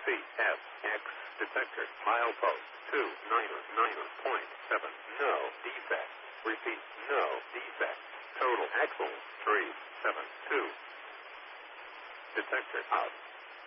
CFX detector. Milepost 299.7. No defect. Repeat, no defect. Total axle 372. Detector out.